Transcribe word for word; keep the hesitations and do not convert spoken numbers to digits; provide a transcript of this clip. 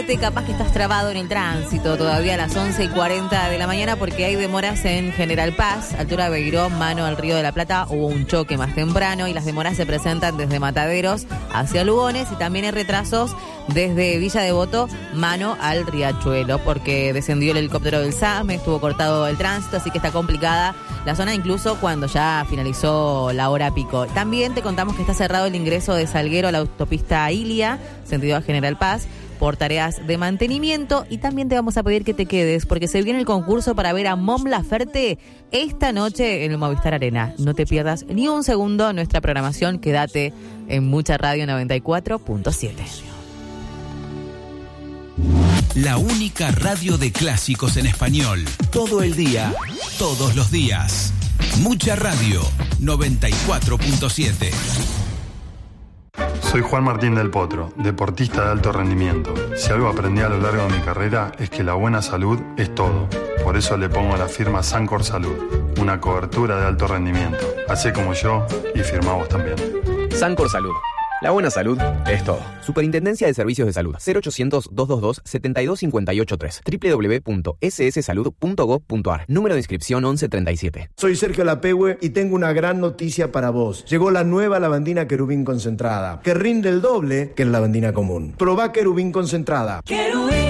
Capaz que estás trabado en el tránsito todavía a las once y cuarenta de la mañana porque hay demoras en General Paz, altura de Beirón, mano al Río de la Plata. Hubo un choque más temprano y las demoras se presentan desde Mataderos hacia Lugones, y también hay retrasos desde Villa Devoto, mano al Riachuelo, porque descendió el helicóptero del S A M, estuvo cortado el tránsito, así que está complicada la zona incluso cuando ya finalizó la hora pico. También te contamos que está cerrado el ingreso de Salguero a la autopista Ilia, sentido a General Paz, por tareas de mantenimiento. Y también te vamos a pedir que te quedes porque se viene el concurso para ver a Mon Laferte esta noche en el Movistar Arena. No te pierdas ni un segundo nuestra programación, quédate en Mucha Radio noventa y cuatro punto siete. La única radio de clásicos en español. Todo el día, todos los días. Mucha Radio noventa y cuatro punto siete. Soy Juan Martín del Potro, deportista de alto rendimiento. Si algo aprendí a lo largo de mi carrera es que la buena salud es todo. Por eso le pongo a la firma Sancor Salud, una cobertura de alto rendimiento. Hacé como yo y firmá vos también. Sancor Salud. La buena salud es todo. Superintendencia de Servicios de Salud. cero ochocientos, doscientos veintidós, setenta y dos cincuenta y ocho tres. doble u doble u doble u punto ese ese salud punto gob punto a r. Número de inscripción once treinta y siete. Soy Sergio Lapehue y tengo una gran noticia para vos. Llegó la nueva lavandina Querubín concentrada, que rinde el doble que la lavandina común. Probá Querubín concentrada. Querubín.